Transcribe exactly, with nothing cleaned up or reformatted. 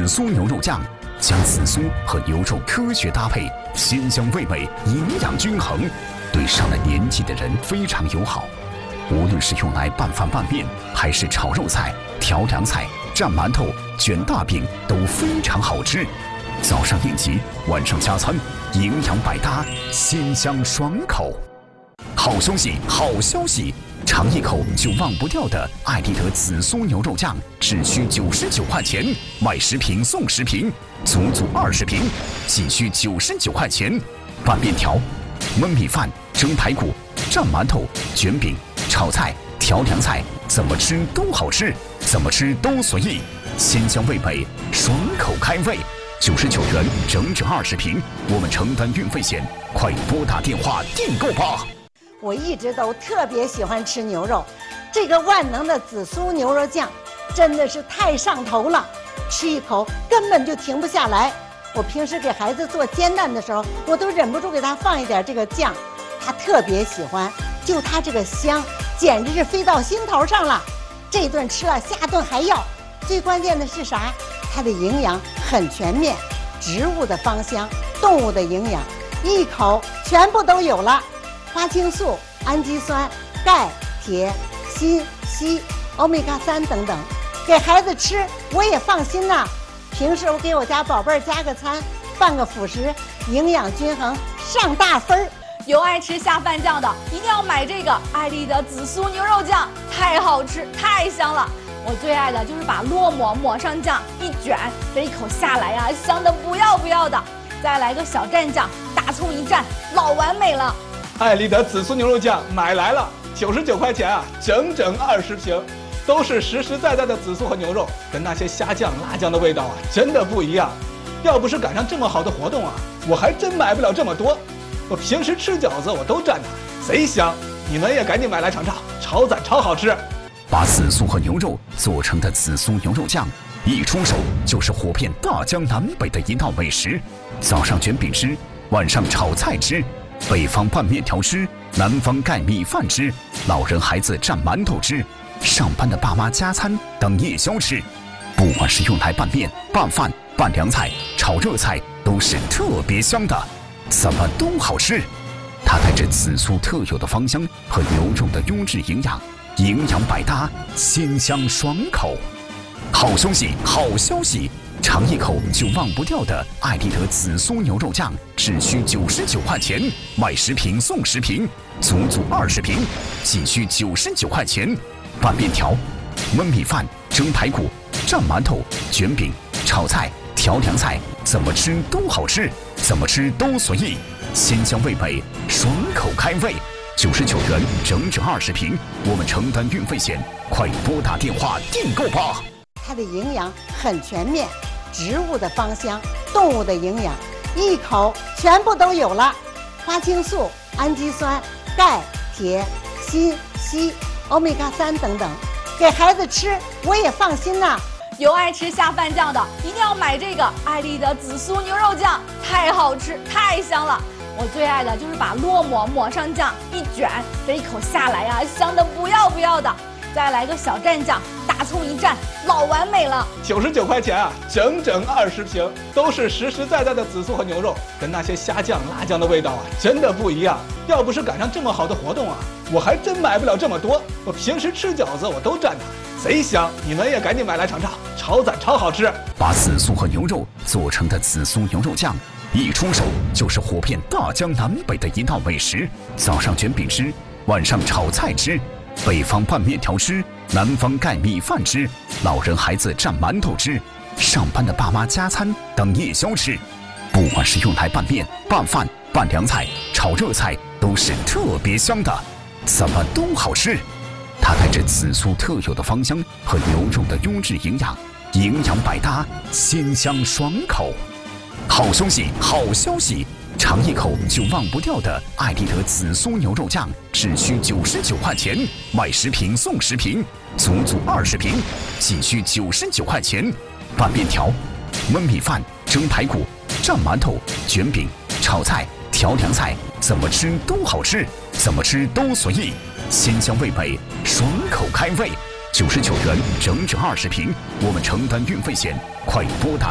紫苏牛肉酱，将紫苏和牛肉科学搭配，鲜香味美，营养均衡，对上了年纪的人非常友好。无论是用来拌饭拌面，还是炒肉菜、调凉菜、蘸馒头、卷大饼，都非常好吃。早上应急，晚上加餐，营养百搭，鲜香爽口。好消息，好消息！尝一口就忘不掉的艾丽德紫苏牛肉酱，只需九十九块钱，买十瓶送十瓶，足足二十瓶，仅需九十九块钱。拌面条、焖米饭、蒸排骨、蘸馒头、卷饼、炒菜、调凉菜，怎么吃都好吃，怎么吃都随意，鲜香味美，爽口开胃。九十九元整整二十瓶，我们承担运费险，快拨打电话订购吧。 我一直都特别喜欢吃牛肉，这个万能的紫苏牛肉酱真的是太上头了，吃一口根本就停不下来。我平时给孩子做煎蛋的时候，我都忍不住给他放一点这个酱，他特别喜欢，就他这个香，简直是飞到心头上了。这顿吃了，下顿还要。最关键的是啥？它的营养很全面，植物的芳香，动物的营养，一口全部都有了。花青素、氨基酸、钙、铁、锌、硒、欧米伽三等等，给孩子吃我也放心呐、啊。平时我给我家宝贝儿加个餐，拌个辅食，营养均衡，上大分儿。 有爱吃下饭酱的，一定要买这个艾丽的紫苏牛肉酱，太好吃，太香了。我最爱的就是把烙馍抹上酱，一卷，这一口下来呀、啊，香的不要不要的。再来个小蘸酱，大葱一蘸，老完美了。 艾丽德紫苏牛肉酱买来了，九十九块钱啊，整整二十瓶，都是实实在在的紫苏和牛肉，跟那些虾酱、辣酱的味道啊，真的不一样。要不是赶上这么好的活动啊，我还真买不了这么多。我平时吃饺子我都蘸它，贼香。你们也赶紧买来尝尝，超赞超好吃。 把紫苏和牛肉做成的紫苏牛肉酱，一出手就是火遍大江南北的一道美食。早上卷饼吃，晚上炒菜吃。北方拌面条吃，南方盖米饭吃，老人孩子蘸馒头吃，上班的爸妈加餐当夜宵吃。不管是用来拌面、拌饭、拌凉菜、炒热菜，都是特别香的，怎么都好吃。它带着紫苏特有的芳香和牛肉的优质营养，营养百搭，鲜香爽口。好消息，好消息！尝一口就忘不掉的艾丽德紫苏牛肉酱，只需九十九块钱，买十瓶送十瓶，足足二十瓶，仅需九十九块钱。拌面条、焖米饭、蒸排骨、蘸馒头、卷饼、炒菜、调凉菜，怎么吃都好吃，怎么吃都随意，鲜香味美，爽口开胃。九十九元整整二十瓶，我们承担运费险，快拨打电话订购吧。 它的营养很全面，植物的芳香，动物的营养，一口全部都有了。花青素、氨基酸、钙、铁、锌、硒、欧米伽三等等，给孩子吃我也放心呐、啊。 有爱吃下饭酱的，一定要买这个艾丽的紫苏牛肉酱，太好吃，太香了。我最爱的就是把烙馍抹上酱，一卷，这一口下来呀、啊，香的不要不要的。再来个小蘸酱，大葱一蘸，老完美了。 九十九块钱啊，整整二十瓶，都是实实在在的紫苏和牛肉，跟那些虾酱、辣酱的味道啊，真的不一样。要不是赶上这么好的活动啊，我还真买不了这么多。我平时吃饺子我都蘸它，贼香。你们也赶紧买来尝尝，超赞超好吃。 把紫苏和牛肉做成的紫苏牛肉酱，一出手就是火遍大江南北的一道美食。早上卷饼吃，晚上炒菜吃。北方拌面条吃，南方盖米饭吃，老人孩子蘸馒头吃，上班的爸妈加餐当夜宵吃。不管是用来拌面、拌饭、拌凉菜、炒热菜，都是特别香的，怎么都好吃。它带着紫苏特有的芳香和牛肉的优质营养，营养百搭，鲜香爽口。好消息，好消息！尝一口就忘不掉的艾丽德紫苏牛肉酱，只需九十九块钱，买十瓶送十瓶，足足二十瓶，仅需九十九块钱。拌面条、焖米饭、蒸排骨、蘸馒头、卷饼、炒菜、调凉菜，怎么吃都好吃，怎么吃都随意，鲜香味美，爽口开胃。九十九元整整二十瓶，我们承担运费险，快拨打。